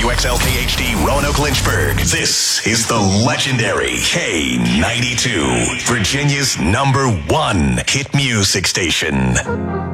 WXLK-HD Roanoke Lynchburg. This is the legendary K92, Virginia's #1 hit music station.